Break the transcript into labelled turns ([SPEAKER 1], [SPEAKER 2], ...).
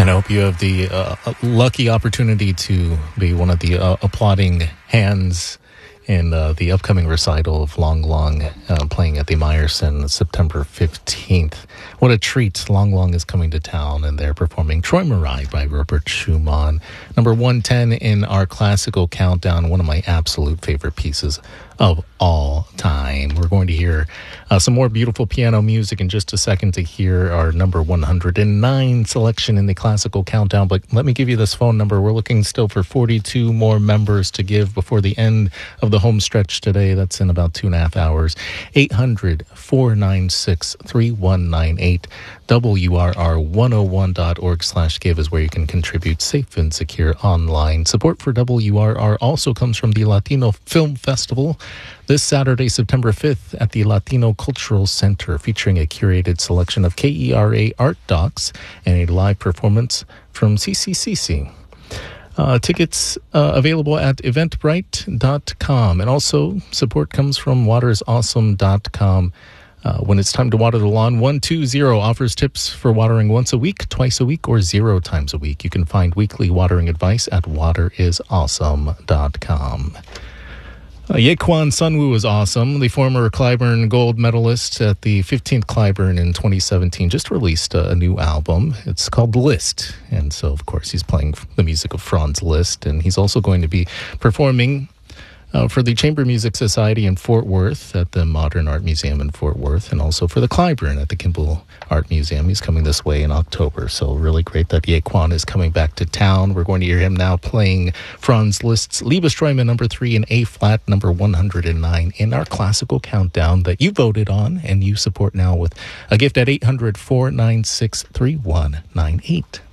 [SPEAKER 1] I hope you have the lucky opportunity to be one of the applauding hands in the upcoming recital of Long Long playing at the Meyerson September 15th. What a treat. Long Long is coming to town, and they're performing Troy Marai by Robert Schumann. Number 110 in our classical countdown, one of my absolute favorite pieces of all time. We're going to hear some more beautiful piano music in just a second to hear our number 109 selection in the classical countdown. But let me give you this phone number. We're looking still for 42 more members to give before the end of the home stretch today. That's in about 2.5 hours. 800-496-3198. WRR101.org/give is where you can contribute safe and secure online. Support for WRR also comes from the Latino Film Festival this Saturday, September 5th at the Latino Cultural Center, featuring a curated selection of KERA art docs and a live performance from CCCC. Tickets available at eventbrite.com. And also support comes from watersawesome.com. When it's time to water the lawn, 120 offers tips for watering once a week, twice a week, or 0 times a week. You can find weekly watering advice at waterisawesome.com. Yaquan Sunwoo is awesome. The former Clyburn Gold medalist at the 15th Clyburn in 2017 just released a new album. It's called Liszt. And so, of course, he's playing the music of Franz Liszt. And he's also going to be performing for the Chamber Music Society in Fort Worth at the Modern Art Museum in Fort Worth, and also for the Clyburn at the Kimball Art Museum. He's coming this way in October, so really great that Yaquan is coming back to town. We're going to hear him now playing Franz Liszt's Liebesträume number 3 in A-flat, number 109 in our classical countdown that you voted on and you support now with a gift at 800-496-3198.